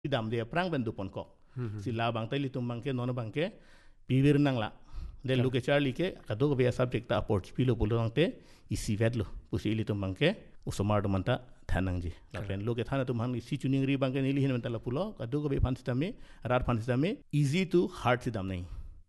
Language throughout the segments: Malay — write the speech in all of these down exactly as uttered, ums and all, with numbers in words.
dam dia perang ben du pon kok sila bang tai litum bangke non bangke pivir nang la de lu ke charlie ke kado be subject ta approach pilo polo nangte isi vedlo pusi litum bangke usomar do manta thanang ji la pen lu ke thana tum han isi tuning ri bangke nili hin manta la pulo kado be phansitame rar phansitame easy to hard sidam nai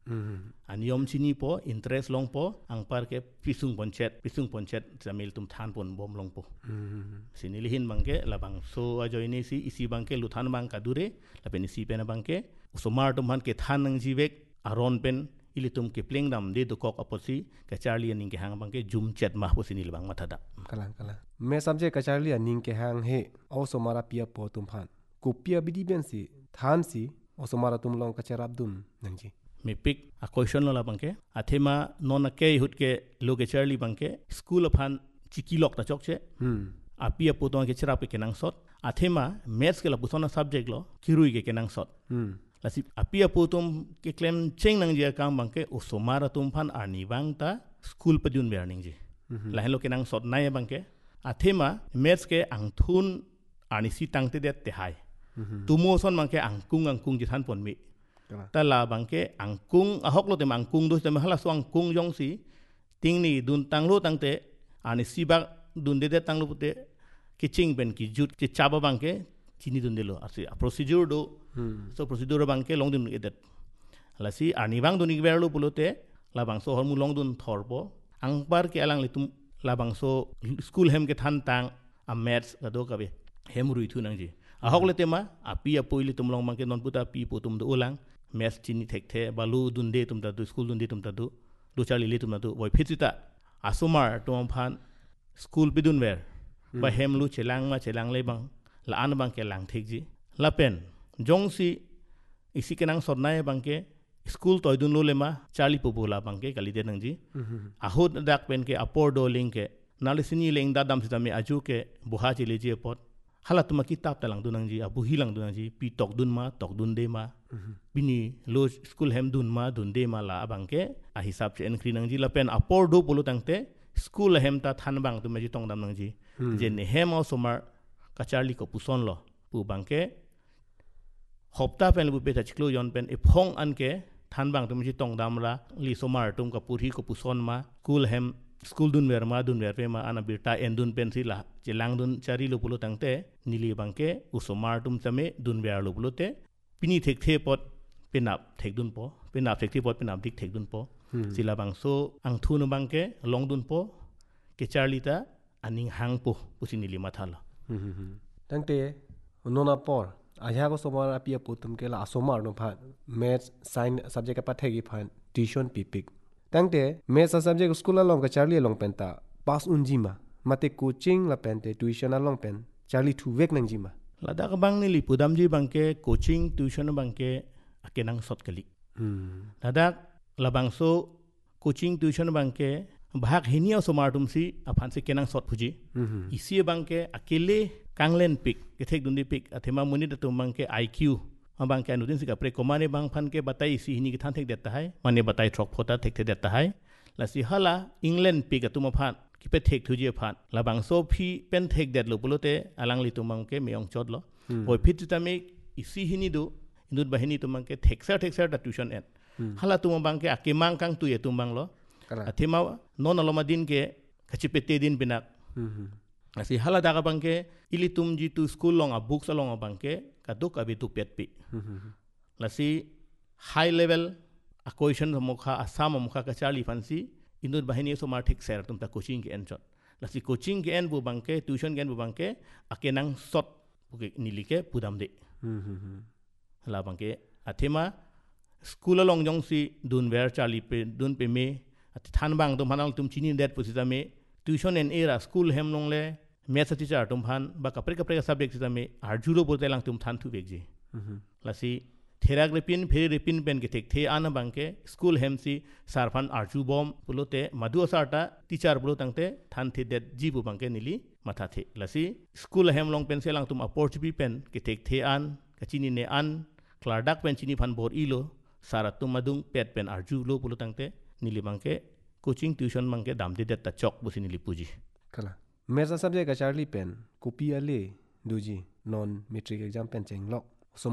Anyom sini po interest long po ang par ke pisung ponchet pisung ponchet samil tum than pon bom long po sini lihin bangke labang so ajo ini si isi bangke luthan bang kadure lapen isi pen bangke usomar tum han ke than nang jivek aron pen ilitum ke pleng dam de do kok aposi ke charlie ning ke hang bangke jum chet mah po sini labang mathada kala kala me subject ke charlie ning ke hang he osomara pia po tum phan ku pia bidi ben si than si osomara tum long ka cherab dun nangji me pick a question la bangke athema non ke hut ke loge charlie bangke school of han chiki lok ta chok che hmm apia puton ke chira pe kenang sot athema maths ke la pusona subject lo kirui ke kenang sot hmm lasi apia putum ke claim cheng nang je kam bangke usomara tum phan arni bang ta school pe dun learning ji la hello kenang sot nai bangke athema maths ke angthun arni si tangte det te hai tumo son bangke angkung angkung ji than pon mi ta la bangke angkung ahok lo te angkung do te hala so angkung jong si ting ni dun tang lo tang te ani si ba dun de de tang lo te kiching ben ki jut ki chaba bangke chini dun de lo asi procedure do so procedure bangke long dun edet la si ani bang dun iber lo pulote la bang so hormu long dun thorpo ang par ke alang litum la bang so school hem ke than tang a maths ga do ka be hem rui thu nang ji ahok le te ma api apoi litum long bangke non puta pi putum do ulang maths chini thekte balu dunde tumta du school dunde tumta du du charli le tumta du boy phitsita asumar tom phan school bidun wer ba hemlu chelang ma chelang le bang la an bang ke lang thik ji la pen jongsi isi kenang sornai bang ke school toy dun lo le ma charli popula bang ke kali de nang ji ahut dak pen ke apor do link ke nalisini leng da dam sitame aju ke buha chi le je pot halat ma kitab talang dunang ji abu hilang dunang ji pi tok dun ma tok dun de ma bini lo school hem dun ma dun de ma la abangke a hisab che enkri nang ji la pen apor do polo tangte school hem ta than bang tu ma ji tong dam nang ji je ne hem o somar ka charli ko puson lo pu bangke hopta pen lu pe ta chiklo yon pen e phong an ke than bang tu ma ji tong dam la li somar tum ka puri ko puson ma school hem school dun wer ma dun wer pe ma ana birta en dun pen si la je lang dun chari lo polo tangte nili bangke usomar tum chame dun wer lo polo te pini thek the pot penap thek dun po penap thek the pot penap dik thek dun po sila bang so ang thu no bangke long dun po ke charli ta aning hang po pusini li mathala tangte nona por aya ko somar apia putum ke la asomar no phan maths science subject ka pathegi phan tuition pipik tangte maths subject school along ka charli along penta pass unjima mate coaching la pente tuition along pen charli thu vek nang jima lada ka bang ni li pudam ji bangke coaching tuition bangke akenang sot kali lada labang so coaching tuition bangke bahak hinia somartum si aphan se kenang sot phuji isi bangke akele kanglen pik ke thek dundi pik athema muni da tum bangke iq bangke anudin sika pre komane bang phan ke batai si hini ki than thek deta hai mane batai throk phota thek the deta hai la si hala england pik atuma phan ki pe thek thuji phan labang so phi pen thek det lo pulote alang li tumang ke meong chot lo oi phit tame isi hini do indut bahini tumang ke theksa theksa da tuition et hala tumang bang ke akemang kang tu ye tumang lo athema non aloma din ke khachipete din binak asi hala daga bang ke ilitum ji tu school long a books along a bang ke kaduk abi tu pet pi lasi high level a question mokha asam mokha ka charli fancy indut bahini so mar thik ser tum ta coaching ke en chot lasi coaching ke en bu bang ke tuition ke en bu bang ke akenang sot buke nilike pudam de la bang ke athema school along jong si dun ver charli pe dun pe me than bang tum hanang tum chini det pusita me tuition en era school hem long le maths teacher tum phan ba kapre kapre ka subject sita me arjuro bolte lang tum than thu bekji lasi therapin pherapin pen ke thek the an bang ke school hem si sarphan arju bom pulote madu sarta teacher pulo tangte than the det ji bu bang ke nili matha the lasi school hem long pen se lang tum opportunity pen ke thek the an ka chini ne an kladak pen chini phan bor ilo saratum madung pet pen arju lo pulo tangte nili bangke coaching tuition bangke dam de ta chok busi nili puji kala maths subject ka charli pen copy ale duji non metric exam pen cheng lok